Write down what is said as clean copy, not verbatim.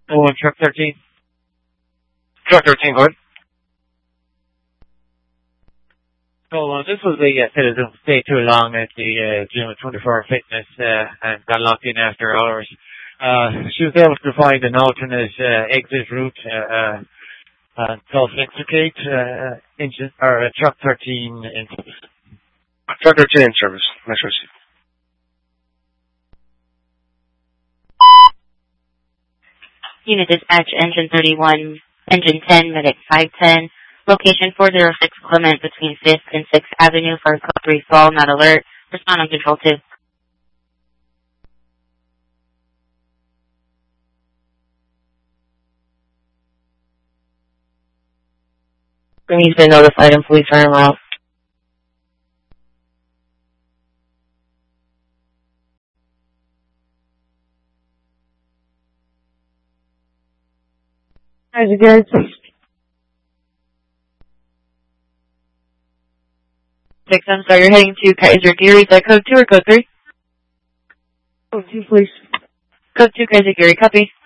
Oh, and truck 13. Truck 13, go ahead. So this was a citizen who stayed too long at the gym at 24 Fitness and got locked in after hours. She was able to find an alternate exit route and self-extricate engine or truck 13 in service. Truck 13 in service. Nice receipt. Unit dispatch, engine 31, engine 10, medic 510, location 406 Clement between 5th and 6th Avenue for code 3 fall, not alert. Respond on control 2. He's been notified and police are en route. Kaiser Gary, please. 6, I'm sorry, you're heading to Kaiser Gary. Is that code 2 or code 3? Code 2, please. Code 2, Kaiser Gary, copy.